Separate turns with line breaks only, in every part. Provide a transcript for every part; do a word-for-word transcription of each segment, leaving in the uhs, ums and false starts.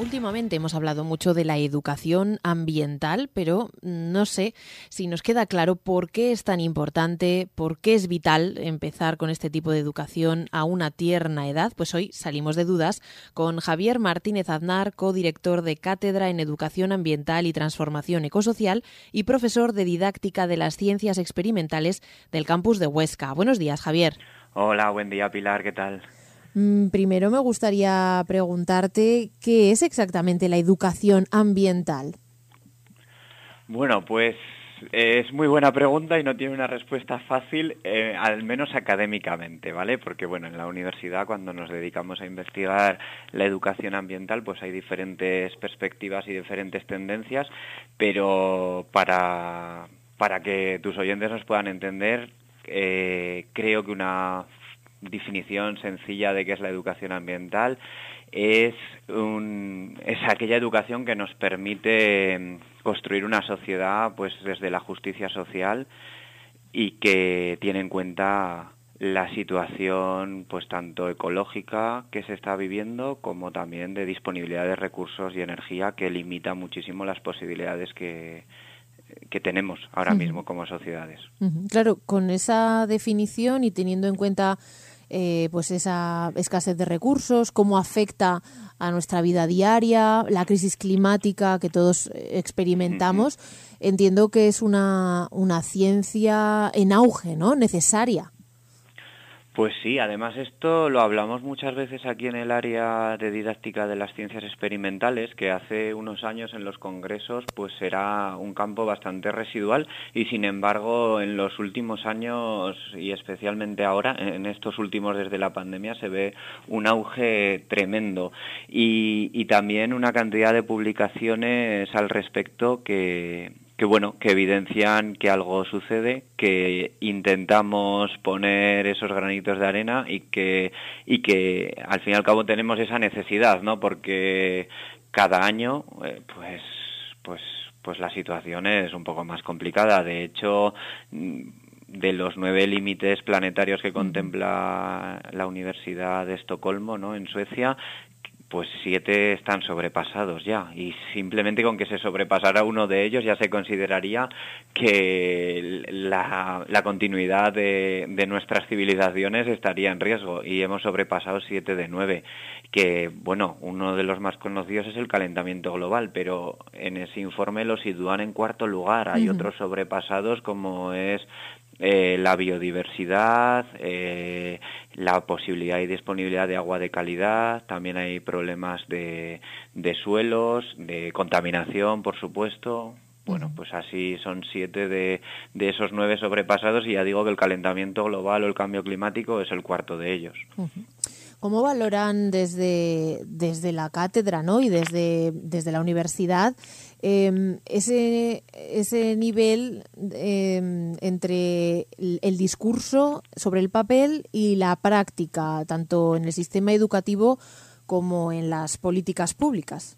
Últimamente hemos hablado mucho de la educación ambiental, pero no sé si nos queda claro por qué es tan importante, por qué es vital empezar con este tipo de educación a una tierna edad. Pues hoy salimos de dudas con Javier Martínez Aznar, codirector de Cátedra en Educación Ambiental y Transformación Ecosocial y profesor de Didáctica de las Ciencias Experimentales del campus de Huesca. Buenos días, Javier.
Hola, buen día, Pilar, ¿qué tal?
Primero me gustaría preguntarte qué es exactamente la educación ambiental.
Bueno, pues eh, es muy buena pregunta y no tiene una respuesta fácil, eh, al menos académicamente, ¿vale? Porque, bueno, en la universidad cuando nos dedicamos a investigar la educación ambiental, pues hay diferentes perspectivas y diferentes tendencias, pero para, para que tus oyentes nos puedan entender, eh, creo que una definición sencilla de qué es la educación ambiental es un, es aquella educación que nos permite construir una sociedad pues desde la justicia social y que tiene en cuenta la situación pues tanto ecológica que se está viviendo como también de disponibilidad de recursos y energía que limita muchísimo las posibilidades que que tenemos ahora mismo como sociedades.
Uh-huh. Claro, con esa definición y teniendo en cuenta eh, pues esa escasez de recursos, cómo afecta a nuestra vida diaria, la crisis climática que todos experimentamos, uh-huh. Entiendo que es una, una ciencia en auge, ¿no? Necesaria.
Pues sí, además esto lo hablamos muchas veces aquí en el área de didáctica de las ciencias experimentales, que hace unos años en los congresos pues era un campo bastante residual y sin embargo en los últimos años y especialmente ahora, en estos últimos desde la pandemia, se ve un auge tremendo y, y también una cantidad de publicaciones al respecto que... que bueno, que evidencian que algo sucede, que intentamos poner esos granitos de arena y que y que al fin y al cabo tenemos esa necesidad, ¿no? Porque cada año eh, pues pues pues la situación es un poco más complicada. De hecho, de los nueve límites planetarios que contempla la Universidad de Estocolmo, ¿no?, en Suecia, pues siete están sobrepasados ya, y simplemente con que se sobrepasara uno de ellos ya se consideraría que la, la continuidad de, de nuestras civilizaciones estaría en riesgo, y hemos sobrepasado siete de nueve, que bueno, uno de los más conocidos es el calentamiento global, pero en ese informe lo sitúan en cuarto lugar. Hay uh-huh. otros sobrepasados como es Eh, la biodiversidad, eh, la posibilidad y disponibilidad de agua de calidad, también hay problemas de, de suelos, de contaminación, por supuesto. Bueno, pues así son siete de, de esos nueve sobrepasados, y ya digo que el calentamiento global o el cambio climático es el cuarto de ellos.
Uh-huh. ¿Cómo valoran desde, desde la cátedra, ¿no?, y desde, desde la universidad eh, ese, ese nivel eh, entre el, el discurso sobre el papel y la práctica, tanto en el sistema educativo como en las políticas públicas?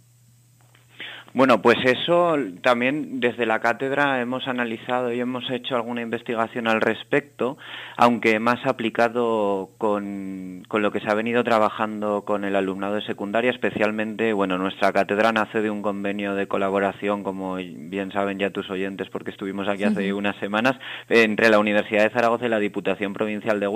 Bueno, pues eso también desde la cátedra hemos analizado y hemos hecho alguna investigación al respecto, aunque más aplicado con, con lo que se ha venido trabajando con el alumnado de secundaria, especialmente, bueno, nuestra cátedra nace de un convenio de colaboración, como bien saben ya tus oyentes, porque estuvimos aquí hace uh-huh. unas semanas, entre la Universidad de Zaragoza y la Diputación Provincial de